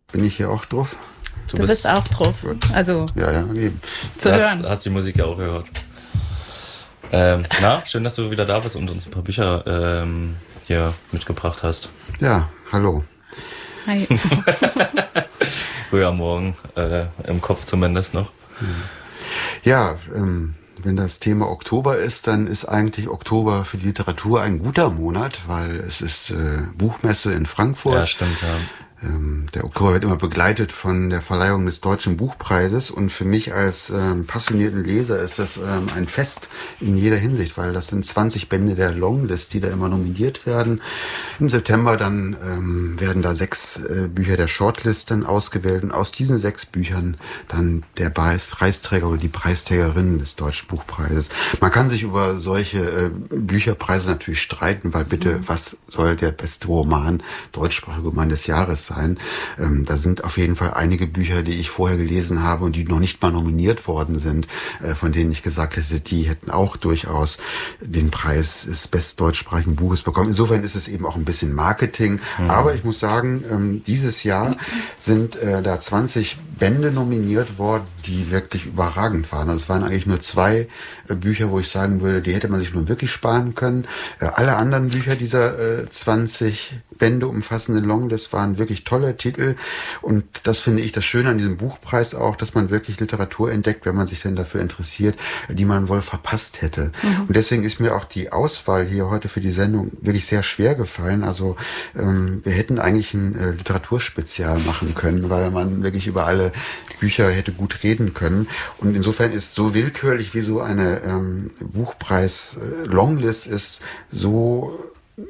Bin ich hier auch drauf? Du bist auch drauf. Gut. Also ja, eben. zu hören. Hast die Musik ja auch gehört. Schön, dass du wieder da bist und uns ein paar Bücher hier mitgebracht hast. Ja, hallo. Hi. Früh am Morgen, im Kopf zumindest noch. Ja, wenn das Thema Oktober ist, dann ist eigentlich Oktober für die Literatur ein guter Monat, weil es ist Buchmesse in Frankfurt. Ja, stimmt, ja. Der Oktober wird immer begleitet von der Verleihung des Deutschen Buchpreises und für mich als passionierten Leser ist das ein Fest in jeder Hinsicht, weil das sind 20 Bände der Longlist, die da immer nominiert werden. Im September dann werden da 6 Bücher der Shortlist dann ausgewählt und aus diesen 6 Büchern dann der Preisträger oder die Preisträgerin des Deutschen Buchpreises. Man kann sich über solche Bücherpreise natürlich streiten, weil bitte, was soll der beste Roman, deutschsprachige Roman des Jahres sein? Da sind auf jeden Fall einige Bücher, die ich vorher gelesen habe und die noch nicht mal nominiert worden sind, von denen ich gesagt hätte, die hätten auch durchaus den Preis des besten deutschsprachigen Buches bekommen. Insofern ist es eben auch ein bisschen Marketing. Aber ich muss sagen, dieses Jahr sind da 20 Bände nominiert worden, die wirklich überragend waren. Also es waren eigentlich nur 2 Bücher, wo ich sagen würde, die hätte man sich nun wirklich sparen können. Alle anderen Bücher dieser 20 Bände umfassenden Longlist waren wirklich tolle Titel. Und das finde ich das Schöne an diesem Buchpreis auch, dass man wirklich Literatur entdeckt, wenn man sich denn dafür interessiert, die man wohl verpasst hätte. Und deswegen ist mir auch die Auswahl hier heute für die Sendung wirklich sehr schwer gefallen. Also wir hätten eigentlich ein Literaturspezial machen können, weil man wirklich über alle Bücher hätte gut reden können. Und insofern ist so willkürlich, wie so eine Buchpreis-Longlist ist, so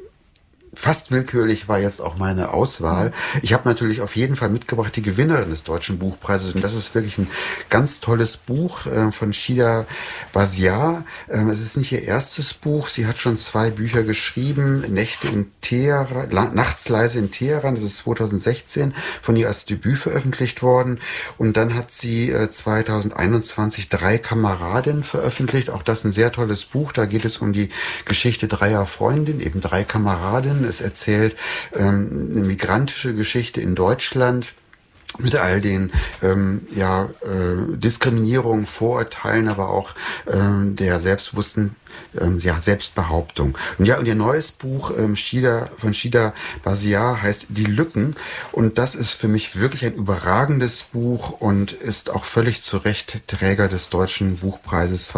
fast willkürlich war jetzt auch meine Auswahl. Ich habe natürlich auf jeden Fall mitgebracht die Gewinnerin des Deutschen Buchpreises und das ist wirklich ein ganz tolles Buch von Shida Basiar. Es ist nicht ihr erstes Buch, sie hat schon 2 Bücher geschrieben, Nächte in Teheran, Nachts leise in Teheran, das ist 2016 von ihr als Debüt veröffentlicht worden und dann hat sie 2021 3 Kameradinnen veröffentlicht, auch das ein sehr tolles Buch, da geht es um die Geschichte 3 Freundinnen, eben 3 Kameradinnen. Es erzählt eine migrantische Geschichte in Deutschland mit all den Diskriminierungen, Vorurteilen, aber auch der selbstbewussten Selbstbehauptung. Und ihr neues Buch von Shida Basiar heißt Die Lücken und das ist für mich wirklich ein überragendes Buch und ist auch völlig zu Recht Träger des Deutschen Buchpreises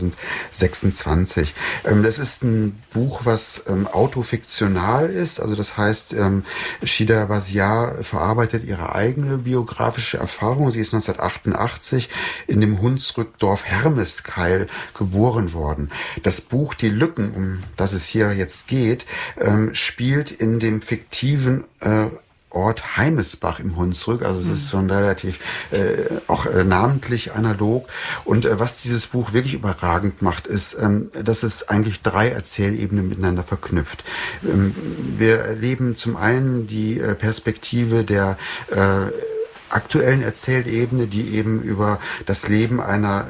2026. Das ist ein Buch, was autofiktional ist, also das heißt, Shida Basiar verarbeitet ihre eigene biografische Erfahrung. Sie ist 1988 in dem Hunsrückdorf Hermeskeil geboren worden. Das Buch Die Lücken, um das es hier jetzt geht, spielt in dem fiktiven Ort Heimesbach im Hunsrück, also es ist schon relativ auch namentlich analog und was dieses Buch wirklich überragend macht, ist, dass es eigentlich 3 Erzählebenen miteinander verknüpft. Wir erleben zum einen die Perspektive der aktuellen Erzählebene, die eben über das Leben einer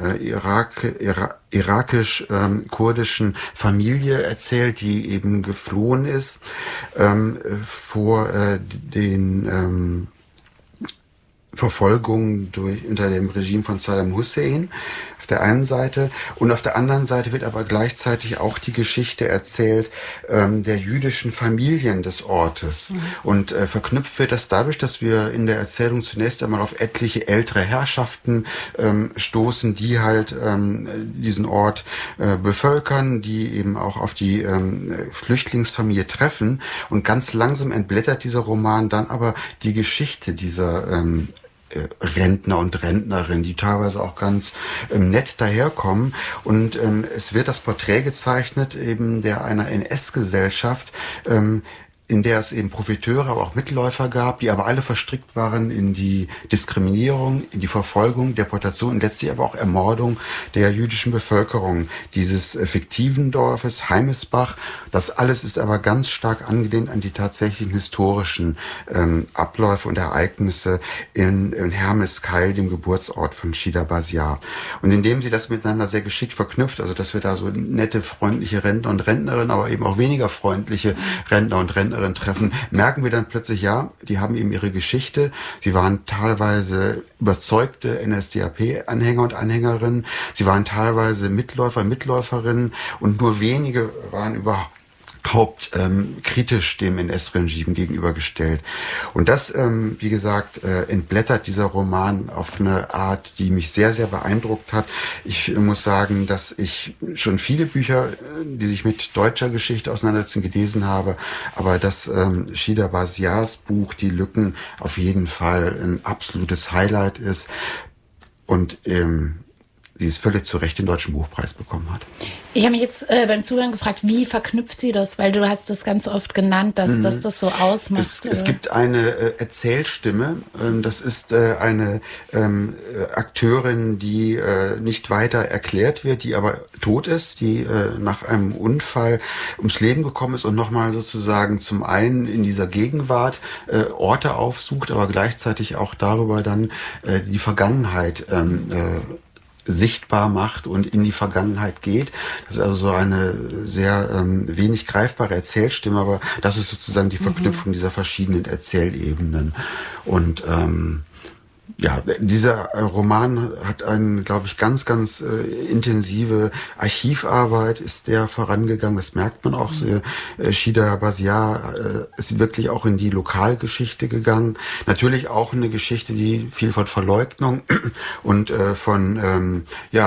irakisch-kurdischen Familie erzählt, die eben geflohen ist vor den Verfolgung unter dem Regime von Saddam Hussein auf der einen Seite und auf der anderen Seite wird aber gleichzeitig auch die Geschichte erzählt der jüdischen Familien des Ortes und verknüpft wird das dadurch, dass wir in der Erzählung zunächst einmal auf etliche ältere Herrschaften stoßen, die halt diesen Ort bevölkern, die eben auch auf die Flüchtlingsfamilie treffen und ganz langsam entblättert dieser Roman dann aber die Geschichte dieser Rentner und Rentnerin, die teilweise auch ganz nett daherkommen und es wird das Porträt gezeichnet eben einer NS-Gesellschaft, in der es eben Profiteure, aber auch Mitläufer gab, die aber alle verstrickt waren in die Diskriminierung, in die Verfolgung, Deportation und letztlich aber auch Ermordung der jüdischen Bevölkerung dieses fiktiven Dorfes Heimesbach. Das alles ist aber ganz stark angelehnt an die tatsächlichen historischen Abläufe und Ereignisse in Hermeskeil, dem Geburtsort von Shida Basiar. Und indem sie das miteinander sehr geschickt verknüpft, also dass wir da so nette, freundliche Rentner und Rentnerinnen, aber eben auch weniger freundliche Rentner und Rentnerinnen Leserinnen treffen, merken wir dann plötzlich, ja, die haben eben ihre Geschichte. Sie waren teilweise überzeugte NSDAP-Anhänger und Anhängerinnen. Sie waren teilweise Mitläufer, Mitläuferinnen und nur wenige waren überhaupt kritisch dem NS-Regime gegenübergestellt. Und das, wie gesagt, entblättert dieser Roman auf eine Art, die mich sehr, sehr beeindruckt hat. Ich muss sagen, dass ich schon viele Bücher, die sich mit deutscher Geschichte auseinandersetzen, gelesen habe, aber dass Shida Basiars Buch Die Lücken auf jeden Fall ein absolutes Highlight ist und sie es völlig zu Recht den Deutschen Buchpreis bekommen hat. Ich habe mich jetzt beim Zuhören gefragt, wie verknüpft sie das? Weil du hast das ganz oft genannt, dass das so ausmacht. Es gibt eine Erzählstimme. Das ist eine Akteurin, die nicht weiter erklärt wird, die aber tot ist, die nach einem Unfall ums Leben gekommen ist und nochmal sozusagen zum einen in dieser Gegenwart Orte aufsucht, aber gleichzeitig auch darüber dann die Vergangenheit sichtbar macht und in die Vergangenheit geht. Das ist also so eine sehr wenig greifbare Erzählstimme, aber das ist sozusagen die Verknüpfung dieser verschiedenen Erzählebenen. Und ja, dieser Roman hat eine, glaube ich, ganz, ganz intensive Archivarbeit, ist der vorangegangen. Das merkt man auch sehr. Shida Basiar ist wirklich auch in die Lokalgeschichte gegangen. Natürlich auch eine Geschichte, die viel von Verleugnung und von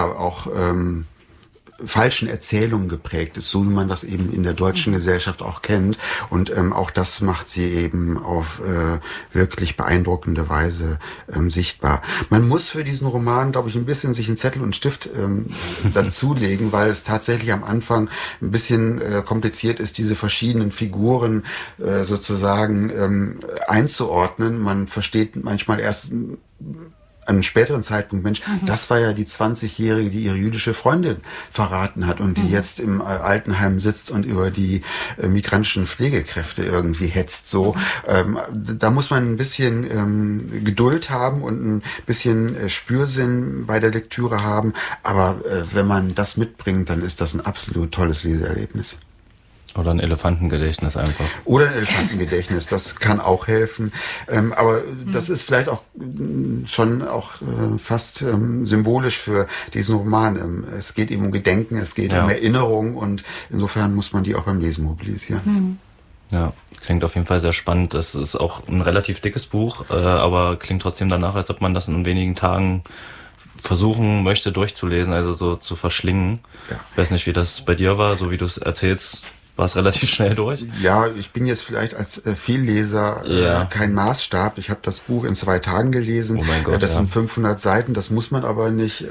falschen Erzählungen geprägt ist, so wie man das eben in der deutschen Gesellschaft auch kennt. Und auch das macht sie eben auf wirklich beeindruckende Weise sichtbar. Man muss für diesen Roman, glaube ich, ein bisschen sich einen Zettel und einen Stift dazulegen, weil es tatsächlich am Anfang ein bisschen kompliziert ist, diese verschiedenen Figuren sozusagen einzuordnen. Man versteht manchmal erst an einem späteren Zeitpunkt, Mensch, das war ja die 20-Jährige, die ihre jüdische Freundin verraten hat und die jetzt im Altenheim sitzt und über die migrantischen Pflegekräfte irgendwie hetzt. So, da muss man ein bisschen Geduld haben und ein bisschen Spürsinn bei der Lektüre haben. Aber wenn man das mitbringt, dann ist das ein absolut tolles Leseerlebnis. Oder ein Elefantengedächtnis einfach. Oder ein Elefantengedächtnis, das kann auch helfen. Aber das ist vielleicht auch schon auch fast symbolisch für diesen Roman. Es geht eben um Gedenken, es geht um Erinnerung und insofern muss man die auch beim Lesen mobilisieren. Ja, klingt auf jeden Fall sehr spannend. Das ist auch ein relativ dickes Buch, aber klingt trotzdem danach, als ob man das in wenigen Tagen versuchen möchte durchzulesen, also so zu verschlingen. Ja. Ich weiß nicht, wie das bei dir war, so wie du es erzählst. War es relativ schnell durch? Ja, ich bin jetzt vielleicht als Vielleser kein Maßstab. Ich habe das Buch in 2 Tagen gelesen. Oh mein Gott, das sind 500 Seiten, das muss man aber nicht.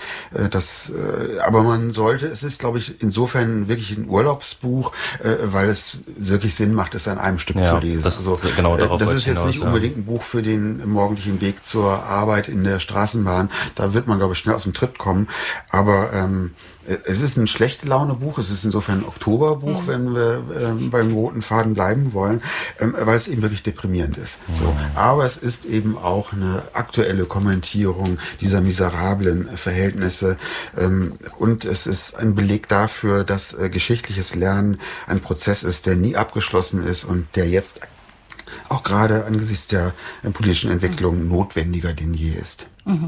Aber man sollte, es ist, glaube ich, insofern wirklich ein Urlaubsbuch, weil es wirklich Sinn macht, es an einem Stück zu lesen. Das, also, genau darauf das ist jetzt nicht unbedingt ein Buch für den morgendlichen Weg zur Arbeit in der Straßenbahn. Da wird man, glaube ich, schnell aus dem Tritt kommen. Aber es ist ein schlechte Laune-Buch, es ist insofern ein Oktoberbuch, wenn wir beim roten Faden bleiben wollen, weil es eben wirklich deprimierend ist. So. Aber es ist eben auch eine aktuelle Kommentierung dieser miserablen Verhältnisse und es ist ein Beleg dafür, dass geschichtliches Lernen ein Prozess ist, der nie abgeschlossen ist und der jetzt auch gerade angesichts der politischen Entwicklung notwendiger denn je ist.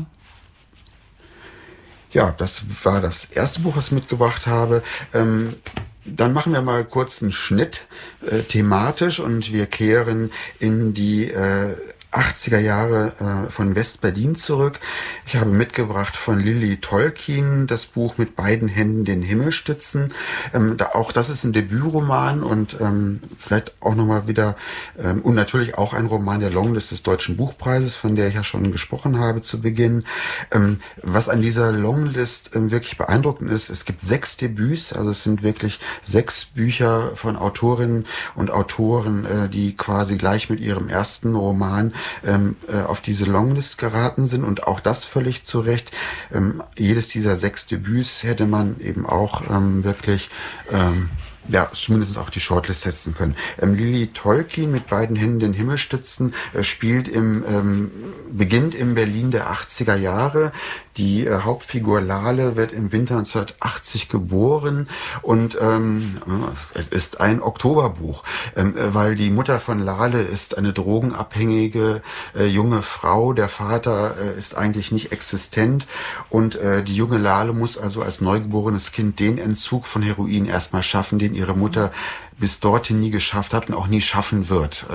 Ja, das war das erste Buch, was ich mitgebracht habe. Dann machen wir mal kurz einen Schnitt thematisch und wir kehren in die 80er Jahre von West-Berlin zurück. Ich habe mitgebracht von Lilly Tolkien das Buch Mit beiden Händen den Himmel stützen. Auch das ist ein Debütroman und vielleicht auch nochmal wieder und natürlich auch ein Roman der Longlist des Deutschen Buchpreises, von der ich ja schon gesprochen habe zu Beginn. Was an dieser Longlist wirklich beeindruckend ist, es gibt 6 Debüts, also es sind wirklich 6 Bücher von Autorinnen und Autoren, die quasi gleich mit ihrem ersten Roman auf diese Longlist geraten sind und auch das völlig zu Recht. Jedes dieser 6 Debüts hätte man eben auch wirklich ja, zumindest auch die Shortlist setzen können. Lily Tolkien mit beiden Händen den Himmel stützen beginnt im Berlin der 80er Jahre. Die Hauptfigur Lale wird im Winter 1980 geboren und es ist ein Oktoberbuch, weil die Mutter von Lale ist eine drogenabhängige junge Frau. Der Vater ist eigentlich nicht existent und die junge Lale muss also als neugeborenes Kind den Entzug von Heroin erstmal schaffen, den ihre Mutter bis dorthin nie geschafft hat und auch nie schaffen wird.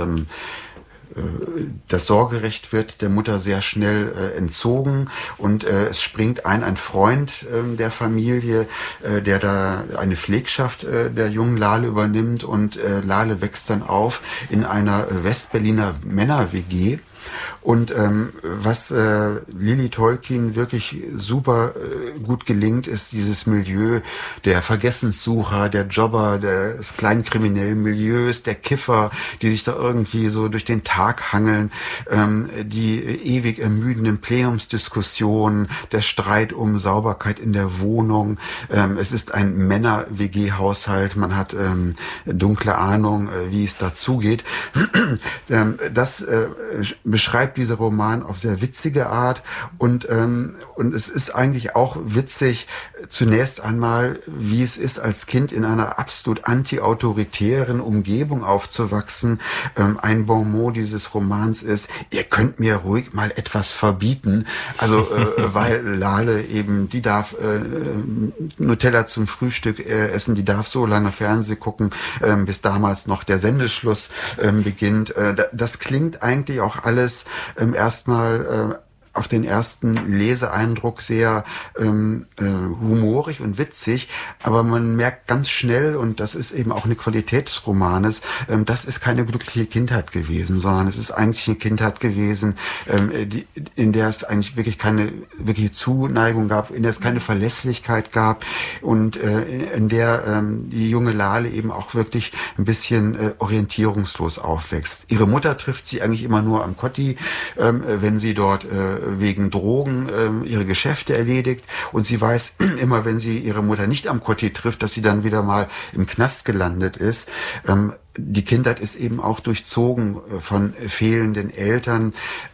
Das Sorgerecht wird der Mutter sehr schnell entzogen und es springt ein Freund der Familie, der da eine Pflegschaft der jungen Lale übernimmt und Lale wächst dann auf in einer Westberliner Männer-WG. Und was Lily Tolkien wirklich super gut gelingt, ist dieses Milieu der Vergessenssucher, der Jobber, des kleinen kriminellen Milieus, der Kiffer, die sich da irgendwie so durch den Tag hangeln, die ewig ermüdenden Plenumsdiskussionen, der Streit um Sauberkeit in der Wohnung. Es ist ein Männer-WG-Haushalt, man hat dunkle Ahnung, wie es dazugeht. Das beschreibt dieser Roman auf sehr witzige Art und es ist eigentlich auch witzig zunächst einmal, wie es ist, als Kind in einer absolut anti-autoritären Umgebung aufzuwachsen. Ein Bonmot dieses Romans ist, ihr könnt mir ruhig mal etwas verbieten. Also weil Lale eben, die darf Nutella zum Frühstück essen, die darf so lange Fernsehen gucken, bis damals noch der Sendeschluss beginnt. Das klingt eigentlich auch alles erstmal auf den ersten Leseeindruck sehr humorig und witzig, aber man merkt ganz schnell, und das ist eben auch eine Qualität des Romanes, das ist keine glückliche Kindheit gewesen, sondern es ist eigentlich eine Kindheit gewesen, in der es eigentlich wirklich keine wirkliche Zuneigung gab, in der es keine Verlässlichkeit gab und in der die junge Lale eben auch wirklich ein bisschen orientierungslos aufwächst. Ihre Mutter trifft sie eigentlich immer nur am Kotti, wenn sie dort wegen Drogen ihre Geschäfte erledigt, und sie weiß immer, wenn sie ihre Mutter nicht am Kotti trifft, dass sie dann wieder mal im Knast gelandet ist. Die Kindheit ist eben auch durchzogen von fehlenden Eltern.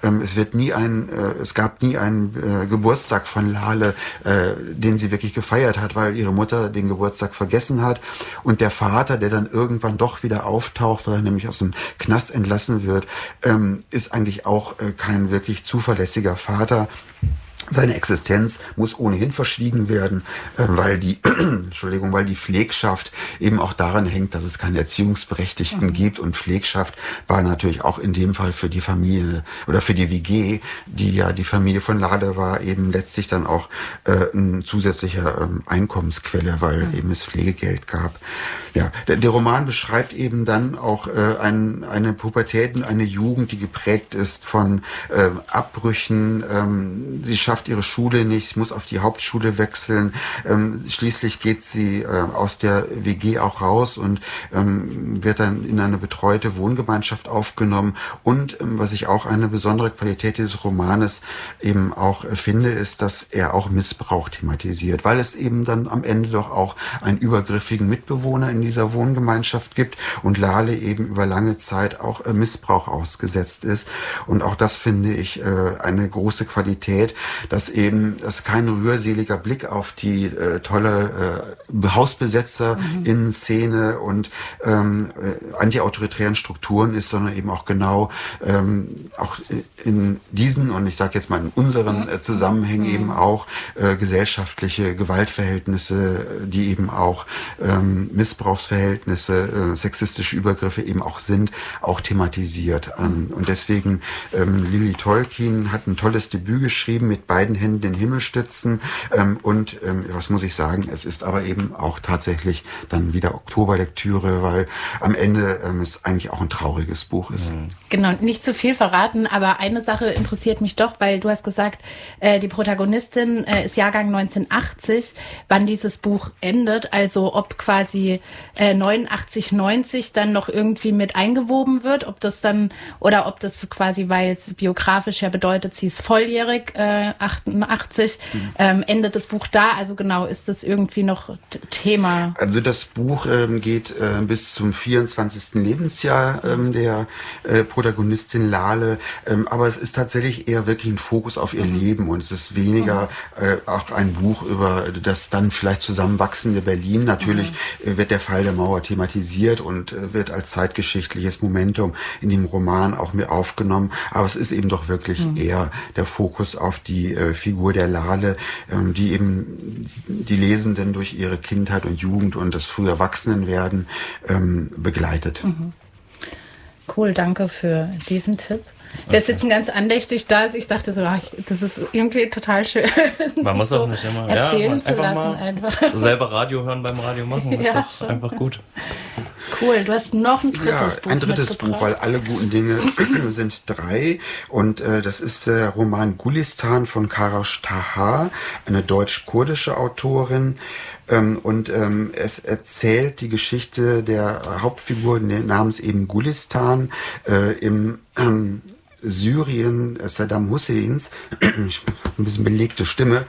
Es gab nie einen Geburtstag von Lale, den sie wirklich gefeiert hat, weil ihre Mutter den Geburtstag vergessen hat. Und der Vater, der dann irgendwann doch wieder auftaucht, weil er nämlich aus dem Knast entlassen wird, ist eigentlich auch kein wirklich zuverlässiger Vater. Seine Existenz muss ohnehin verschwiegen werden, weil die Pflegschaft eben auch daran hängt, dass es keine Erziehungsberechtigten gibt. Und Pflegschaft war natürlich auch in dem Fall für die Familie oder für die WG, die ja die Familie von Lale war, eben letztlich dann auch ein zusätzlicher Einkommensquelle, weil eben es Pflegegeld gab. Ja, der Roman beschreibt eben dann auch eine Pubertät und eine Jugend, die geprägt ist von Abbrüchen. Sie schafft ihre Schule nicht, sie muss auf die Hauptschule wechseln. Schließlich geht sie aus der WG auch raus und wird dann in eine betreute Wohngemeinschaft aufgenommen. Und was ich auch eine besondere Qualität dieses Romanes eben auch finde, ist, dass er auch Missbrauch thematisiert, weil es eben dann am Ende doch auch einen übergriffigen Mitbewohner in dieser Wohngemeinschaft gibt und Lale eben über lange Zeit auch Missbrauch ausgesetzt ist. Und auch das finde ich eine große Qualität, dass eben das kein rührseliger Blick auf die tolle Hausbesetzer in Szene und antiautoritären Strukturen ist, sondern eben auch genau auch in diesen, und ich sage jetzt mal in unseren Zusammenhängen eben auch gesellschaftliche Gewaltverhältnisse, die eben auch Missbrauchsverhältnisse, sexistische Übergriffe eben auch sind, auch thematisiert. Und deswegen Lily Tolkien hat ein tolles Debüt geschrieben mit beiden Händen den Himmel stützen. Und was muss ich sagen, es ist aber eben auch tatsächlich dann wieder Oktoberlektüre, weil am Ende es eigentlich auch ein trauriges Buch ist. Genau, nicht zu viel verraten, aber eine Sache interessiert mich doch, weil du hast gesagt, die Protagonistin ist Jahrgang 1980, wann dieses Buch endet, also ob quasi 89, 90 dann noch irgendwie mit eingewoben wird, ob das dann, oder ob das quasi, weil es biografisch ja bedeutet, sie ist volljährig 1988 endet das Buch da. Also genau, ist das irgendwie noch Thema? Also das Buch geht bis zum 24. Lebensjahr der Protagonistin Lale, aber es ist tatsächlich eher wirklich ein Fokus auf ihr Leben und es ist weniger auch ein Buch über das dann vielleicht zusammenwachsende Berlin. Natürlich wird der Fall der Mauer thematisiert und wird als zeitgeschichtliches Momentum in dem Roman auch mit aufgenommen, aber es ist eben doch wirklich eher der Fokus auf die Figur der Lale, die eben die Lesenden durch ihre Kindheit und Jugend und das frühe Erwachsenenwerden begleitet. Cool, danke für diesen Tipp. Wir sitzen ganz andächtig da. Also ich dachte so, das ist irgendwie total schön. Man muss auch nicht immer erzählen zu einfach lassen. Einfach selber Radio hören beim Radio machen. Das ist doch einfach gut. Cool, du hast noch ein drittes Buch. Ein drittes Buch, weil alle guten Dinge sind drei. Und das ist der Roman Gulistan von Karash Tahar, eine deutsch-kurdische Autorin. Es erzählt die Geschichte der Hauptfigur namens eben Gulistan im Syrien Saddam Husseins. Ein bisschen belegte Stimme.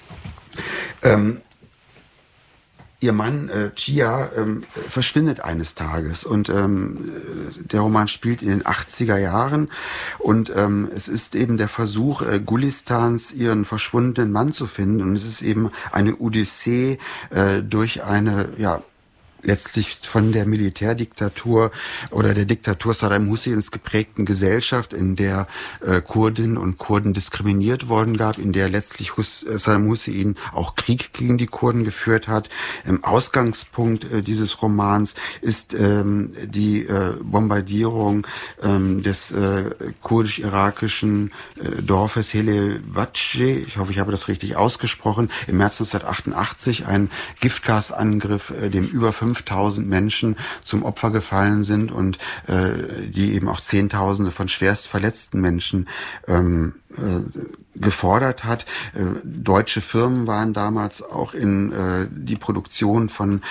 Ihr Mann, Chia, verschwindet eines Tages und der Roman spielt in den 80er Jahren und es ist eben der Versuch, Gulistans ihren verschwundenen Mann zu finden und es ist eben eine Odyssee durch eine, letztlich von der Militärdiktatur oder der Diktatur Saddam Husseins geprägten Gesellschaft, in der Kurdinnen und Kurden diskriminiert worden gab, in der letztlich Saddam Hussein auch Krieg gegen die Kurden geführt hat. Ausgangspunkt dieses Romans ist die Bombardierung des kurdisch-irakischen Dorfes Helewatje, ich hoffe, ich habe das richtig ausgesprochen, im März 1988, ein Giftgasangriff, dem über 5000 Menschen zum Opfer gefallen sind und die eben auch Zehntausende von schwerst verletzten Menschen gefordert hat. Deutsche Firmen waren damals auch in die Produktion von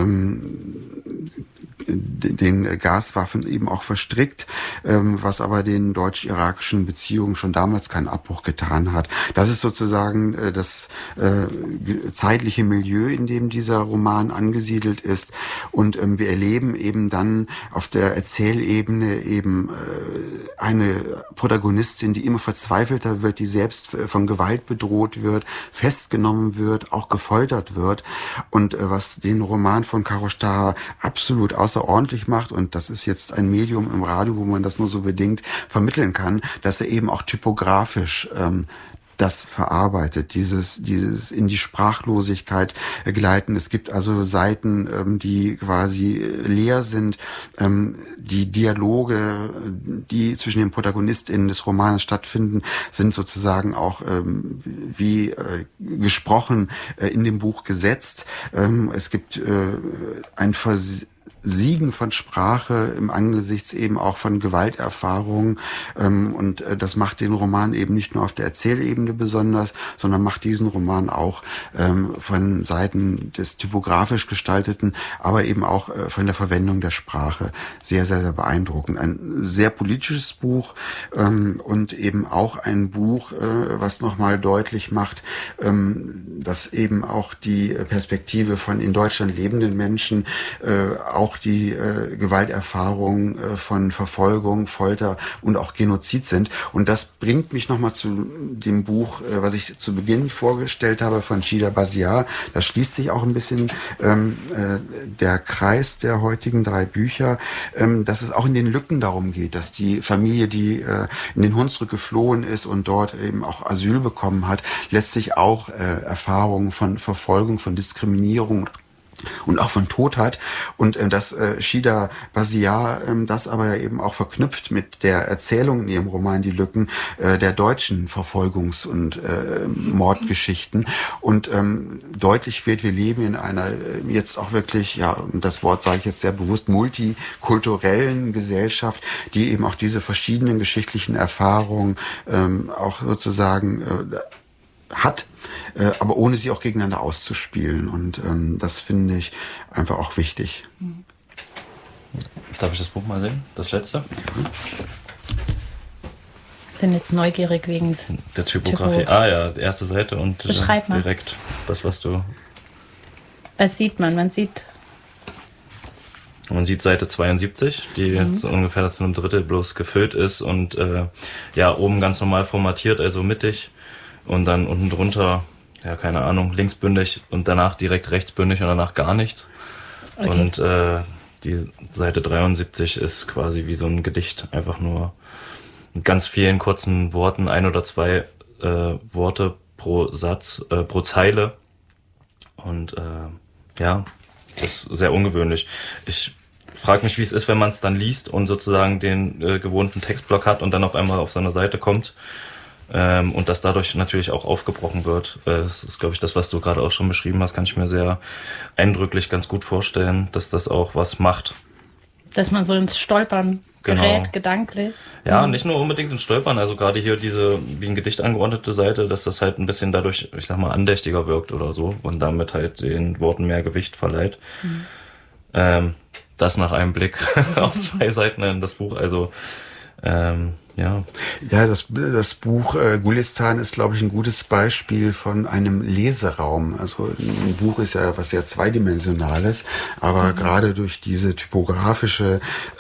den Gaswaffen eben auch verstrickt, was aber den deutsch-irakischen Beziehungen schon damals keinen Abbruch getan hat. Das ist sozusagen das zeitliche Milieu, in dem dieser Roman angesiedelt ist. Und wir erleben eben dann auf der Erzählebene eben eine Protagonistin, die immer verzweifelter wird, die selbst von Gewalt bedroht wird, festgenommen wird, auch gefoltert wird. Und was den Roman von Karash Tahar absolut außerordentlich macht, und das ist jetzt ein Medium im Radio, wo man das nur so bedingt vermitteln kann, dass er eben auch typografisch das verarbeitet, dieses in die Sprachlosigkeit gleiten. Es gibt also Seiten, die quasi leer sind. Die Dialoge, die zwischen den ProtagonistInnen des Romanes stattfinden, sind sozusagen auch wie gesprochen in dem Buch gesetzt. Es gibt ein Versiegen von Sprache im Angesichts eben auch von Gewalterfahrungen und das macht den Roman eben nicht nur auf der Erzählebene besonders, sondern macht diesen Roman auch von Seiten des typografisch gestalteten, aber eben auch von der Verwendung der Sprache sehr, sehr, sehr beeindruckend. Ein sehr politisches Buch und eben auch ein Buch, was nochmal deutlich macht, dass eben auch die Perspektive von in Deutschland lebenden Menschen auch die Gewalterfahrung von Verfolgung, Folter und auch Genozid sind. Und das bringt mich nochmal zu dem Buch, was ich zu Beginn vorgestellt habe, von Shida Basiar. Da schließt sich auch ein bisschen der Kreis der heutigen drei Bücher, dass es auch in den Lücken darum geht, dass die Familie, die in den Hunsrück geflohen ist und dort eben auch Asyl bekommen hat, letztlich auch Erfahrungen von Verfolgung, von Diskriminierung und auch von Tod hat und dass Shida Basiar das aber eben auch verknüpft mit der Erzählung in ihrem Roman Die Lücken der deutschen Verfolgungs- und Mordgeschichten und deutlich wird, wir leben in einer jetzt auch wirklich, und das Wort sage ich jetzt sehr bewusst, multikulturellen Gesellschaft, die eben auch diese verschiedenen geschichtlichen Erfahrungen auch sozusagen hat, aber ohne sie auch gegeneinander auszuspielen. Und das finde ich einfach auch wichtig. Darf ich das Buch mal sehen? Das letzte? bin jetzt neugierig wegen der Typografie. Ja, die erste Seite und Beschreib mal. direkt das, was du... Was sieht man? Man sieht Seite 72, die jetzt ungefähr zu einem Drittel bloß gefüllt ist und oben ganz normal formatiert, also mittig und dann unten drunter, ja, keine Ahnung, linksbündig und danach direkt rechtsbündig und danach gar nichts. Okay. Und die Seite 73 ist quasi wie so ein Gedicht, einfach nur mit ganz vielen kurzen Worten, 1 oder 2 Worte pro Satz, pro Zeile. Und das ist sehr ungewöhnlich. Ich frage mich, wie es ist, wenn man es dann liest und sozusagen den gewohnten Textblock hat und dann auf einmal auf seine Seite kommt und das dadurch natürlich auch aufgebrochen wird. Das ist, glaube ich, das, was du gerade auch schon beschrieben hast, kann ich mir sehr eindrücklich ganz gut vorstellen, dass das auch was macht. Dass man so ins Stolpern gerät, gedanklich. Ja, nicht nur unbedingt ins Stolpern, also gerade hier diese wie ein Gedicht angeordnete Seite, dass das halt ein bisschen dadurch, ich sag mal, andächtiger wirkt oder so und damit halt den Worten mehr Gewicht verleiht. Das nach einem Blick auf 2 Seiten in das Buch, also ja. Ja, das Buch Gulistan ist, glaube ich, ein gutes Beispiel von einem Leseraum. Also ein Buch ist ja was sehr Zweidimensionales, aber gerade durch diese typografische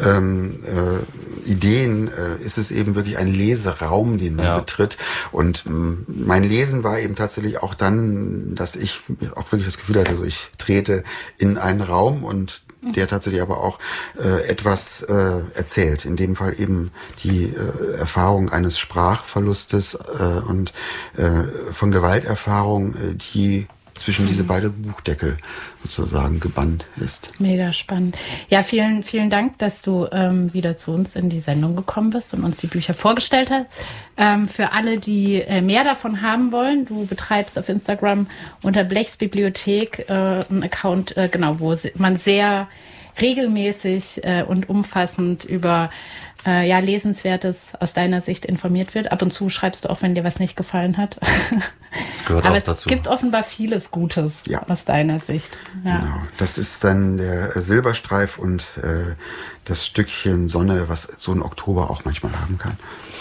Ideen ist es eben wirklich ein Leseraum, den man betritt. Und mein Lesen war eben tatsächlich auch dann, dass ich auch wirklich das Gefühl hatte, also ich trete in einen Raum und der tatsächlich aber auch etwas erzählt. In dem Fall eben die Erfahrung eines Sprachverlustes und von Gewalterfahrung, die zwischen diese beiden Buchdeckel sozusagen gebannt ist. Mega spannend. Ja, vielen, vielen Dank, dass du wieder zu uns in die Sendung gekommen bist und uns die Bücher vorgestellt hast. Für alle, die mehr davon haben wollen, du betreibst auf Instagram unter Blechs Bibliothek einen Account, wo man sehr regelmäßig und umfassend über Lesenswertes aus deiner Sicht informiert wird. Ab und zu schreibst du auch, wenn dir was nicht gefallen hat. Das gehört aber auch es dazu. Gibt offenbar vieles Gutes aus deiner Sicht. Ja. Genau, das ist dann der Silberstreif und das Stückchen Sonne, was so ein Oktober auch manchmal haben kann.